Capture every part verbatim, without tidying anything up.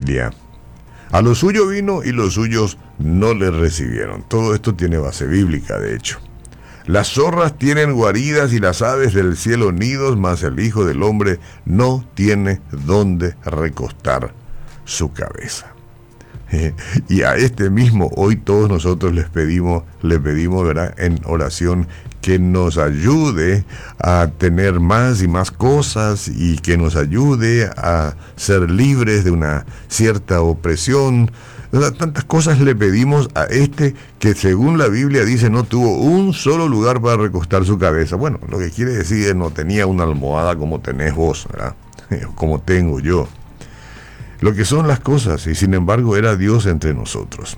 familia. A lo suyo vino y los suyos no le recibieron. Todo esto tiene base bíblica, de hecho. Las zorras tienen guaridas y las aves del cielo nidos, mas el Hijo del Hombre no tiene dónde recostar su cabeza. Y a este mismo hoy todos nosotros les pedimos, le pedimos, ¿verdad?, en oración, que nos ayude a tener más y más cosas y que nos ayude a ser libres de una cierta opresión. Tantas cosas le pedimos a este que, según la Biblia dice, no tuvo un solo lugar para recostar su cabeza. Bueno, lo que quiere decir es no tenía una almohada como tenés vos, ¿verdad?, como tengo yo. Lo que son las cosas, y sin embargo era Dios entre nosotros.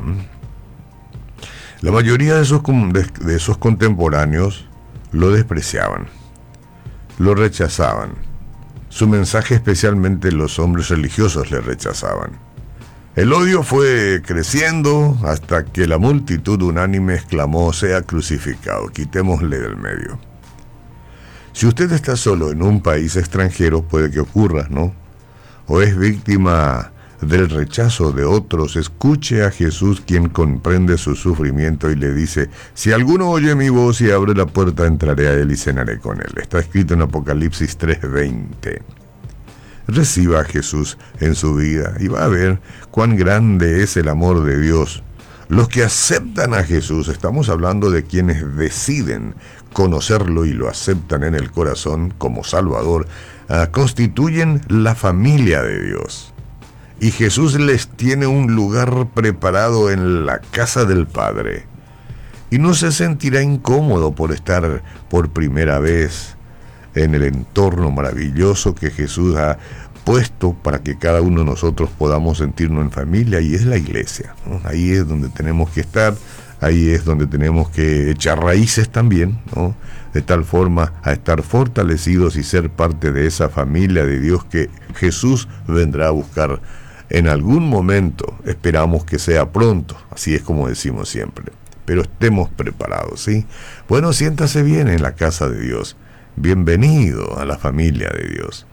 La mayoría de esos, de esos contemporáneos lo despreciaban, lo rechazaban. Su mensaje, especialmente los hombres religiosos, le rechazaban. El odio fue creciendo hasta que la multitud unánime exclamó: sea crucificado, quitémosle del medio. Si usted está solo en un país extranjero, puede que ocurra, ¿no?, o es víctima del rechazo de otros, escuche a Jesús, quien comprende su sufrimiento y le dice: si alguno oye mi voz y abre la puerta, entraré a él y cenaré con él. Está escrito en Apocalipsis tres veinte. Reciba a Jesús en su vida y va a ver cuán grande es el amor de Dios. Los que aceptan a Jesús, estamos hablando de quienes deciden conocerlo y lo aceptan en el corazón como Salvador, uh, constituyen la familia de Dios. Y Jesús les tiene un lugar preparado en la casa del Padre. Y no se sentirá incómodo por estar por primera vez en el entorno maravilloso que Jesús ha puesto para que cada uno de nosotros podamos sentirnos en familia, y es la iglesia, ¿no? Ahí es donde tenemos que estar, ahí es donde tenemos que echar raíces también, ¿no?, de tal forma a estar fortalecidos y ser parte de esa familia de Dios que Jesús vendrá a buscar en algún momento. Esperamos que sea pronto, así es como decimos siempre, pero estemos preparados, ¿sí? Bueno, siéntase bien en la casa de Dios. Bienvenido a la familia de Dios.